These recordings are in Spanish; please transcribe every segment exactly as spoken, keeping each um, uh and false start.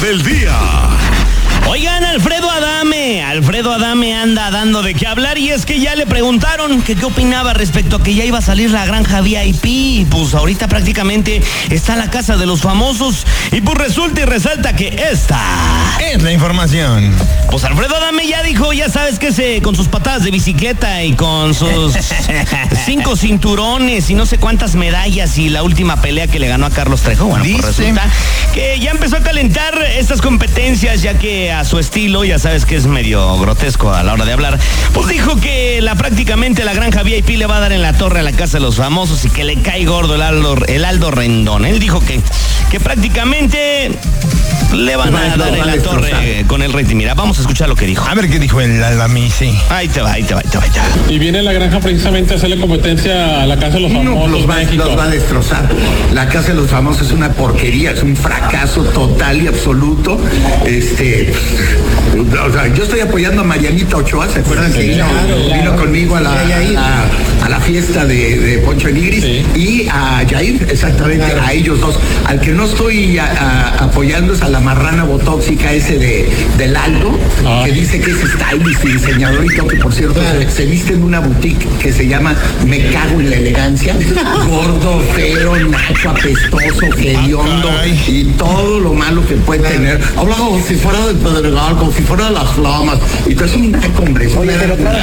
del día. Oigan, Alfredo Adame, Alfredo Adame anda dando de qué hablar y es que ya le preguntaron que qué opinaba respecto a que ya iba a salir la granja V I P y pues ahorita prácticamente está la casa de los famosos y pues resulta y resalta que esta es la información. Pues Alfredo Adame ya dijo, ya sabes que se con sus patadas de bicicleta y con sus cinco cinturones y no sé cuántas medallas y la última pelea que le ganó a Carlos Trejo, bueno, pues resulta que ya empezó a calentar estas competencias ya que a su estilo, ya sabes que es medio grotesco a la hora de hablar, pues dijo que la prácticamente la granja V I P le va a dar en la torre a la casa de los famosos y que le cae gordo el Aldo, el Aldo Rendón. Él dijo que, que prácticamente le van a dar en la torre con el rating. Mira, vamos a escuchar lo que dijo. A ver qué dijo el Adame, sí. Ahí te va, ahí te va, ahí te va, ahí te va. Y viene la granja precisamente a hacerle competencia a la casa de los famosos. No, los va, los va a destrozar. La casa de los famosos es una porquería, es un fracaso total y absoluto. Este, o sea, yo estoy apoyando a Marianita Ochoa, ¿se acuerdan que vino, claro, vino conmigo a la, a la, a la fiesta de, de Poncho Nigris? Sí. Y a Jair, exactamente, claro. A ellos dos. Al que no estoy a, a, apoyando es a la marrana botóxica ese de, del Aldo, ah. que dice que es stylist y diseñador y todo, que por cierto claro. se, se viste en una boutique que se llama Me Cago en la Elegancia. Gordo, feo, nacho, apestoso, hediondo ah, y todo lo malo que puede claro. tener. Habla como si fuera del Pedregal, como si fuera de las Flamas. Y tú es un naco, hombre. Oye, pero claro.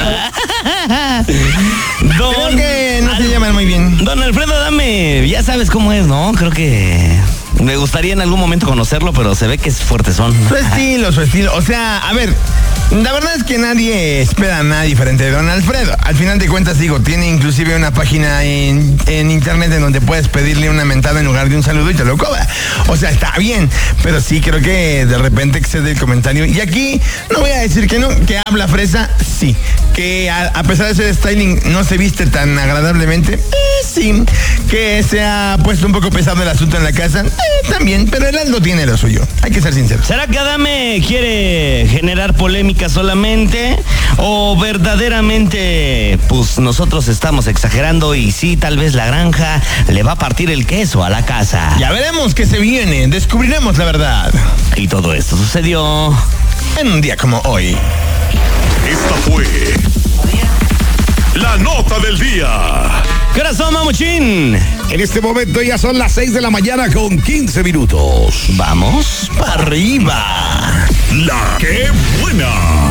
Don, Creo que no se llaman muy bien. Don Alfredo Adame, ya sabes cómo es, ¿no? Creo que me gustaría en algún momento conocerlo, pero se ve que es fuertezón. Su estilo, su estilo. O sea, a ver, la verdad es que nadie espera nada diferente de Don Alfredo. Al final de cuentas, digo, tiene inclusive una página en, en internet en donde puedes pedirle una mentada en lugar de un saludo y te lo cobra. O sea, está bien, pero sí creo que de repente excede el comentario. Y aquí no voy a decir que no, que habla fresa, sí. Que a, a pesar de ser styling no se viste tan agradablemente, eh, sí. Que se ha puesto un poco pesado el asunto en la casa, eh, también, pero el Aldo tiene lo suyo, hay que ser sinceros. ¿Será que Adame quiere generar polémica solamente o verdaderamente pues nosotros estamos exagerando y sí, tal vez la granja le va a partir el queso a la casa? Ya veremos qué se viene, descubriremos la verdad. Y todo esto sucedió en un día como hoy. Esta fue la nota del día. ¿Qué hora son, mamuchín? En este momento ya son las seis de la mañana con quince minutos. Vamos para arriba. La que buena.